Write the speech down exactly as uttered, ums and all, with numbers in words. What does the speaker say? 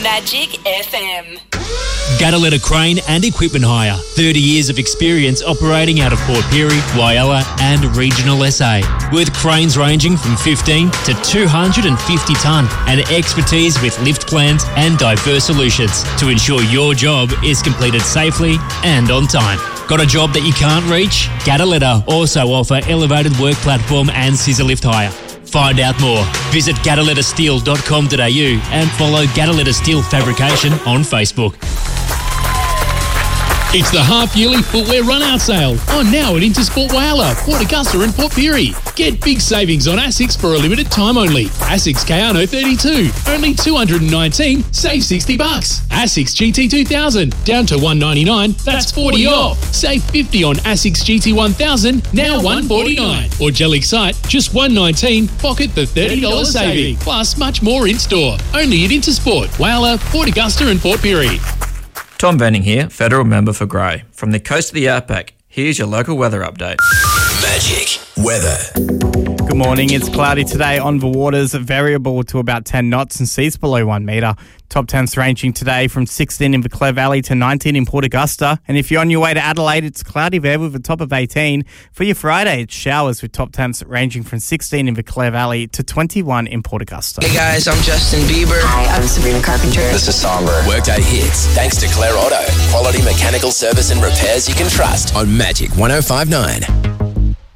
Magic F M. Gadaletta Crane and Equipment Hire. thirty years of experience operating out of Port Pirie, Whyalla and regional S A. With cranes ranging from fifteen to two hundred fifty tonne and expertise with lift plans and diverse solutions to ensure your job is completed safely and on time. Got a job that you can't reach? Gadaletta also offer elevated work platform and scissor lift hire. Find out more. Visit gadaletta steel dot com dot a u and follow Gadaletta Steel Fabrication on Facebook. It's the half-yearly footwear run-out sale on now at Intersport Whyalla, Port Augusta and Port Pirie. Get big savings on Asics for a limited time only. Asics Kayano thirty-two, only two hundred nineteen, save sixty bucks. Asics G T two thousand, down to one ninety-nine, that's forty off. Save fifty on Asics G T one thousand, now one forty-nine. Or Gel Excite, just one nineteen, pocket the thirty dollars saving. Plus much more in-store. Only at Intersport, Whyalla, Port Augusta and Port Pirie. Tom Venning here, Federal Member for Grey. From the coast of the Outback, here's your local weather update. Magic Weather. Good morning. It's cloudy today on the waters, variable to about ten knots and seas below one metre. Top temps ranging today from sixteen in the Clare Valley to nineteen in Port Augusta. And if you're on your way to Adelaide, it's cloudy there with a top of eighteen. For your Friday, it's showers with top temps ranging from sixteen in the Clare Valley to twenty-one in Port Augusta. Hey guys, I'm Justin Bieber. Hi, I'm Sabrina Carpenter. This is Somber. Workday hits thanks to Claire Auto. Quality mechanical service and repairs you can trust on Magic one oh five point nine.